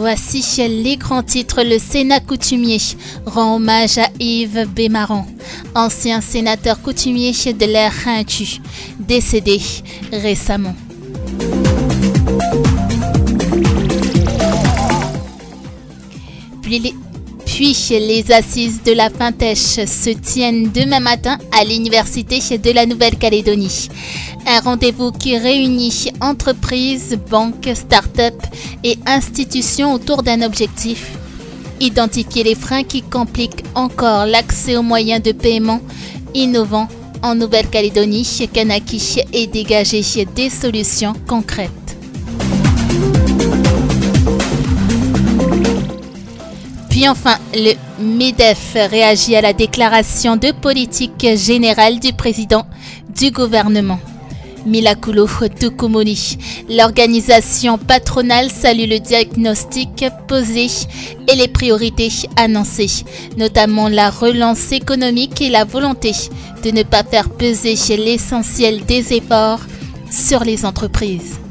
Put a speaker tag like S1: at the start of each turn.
S1: Voici les grands titres. Le Sénat coutumier rend hommage à Yves Bémaran, ancien sénateur coutumier de l'ère Hintu, décédé récemment. Puis les assises de la Fintech se tiennent demain matin à l'Université de la Nouvelle-Calédonie. Un rendez-vous qui réunit entreprises, banques, start-up et institutions autour d'un objectif: identifier les freins qui compliquent encore l'accès aux moyens de paiement innovants en Nouvelle-Calédonie, Kanaki, et dégager des solutions concrètes. Puis enfin, le MEDEF réagit à la déclaration de politique générale du président du gouvernement. Milakulo Tukumuni, l'organisation patronale, salue le diagnostic posé et les priorités annoncées, notamment la relance économique et la volonté de ne pas faire peser l'essentiel des efforts sur les entreprises.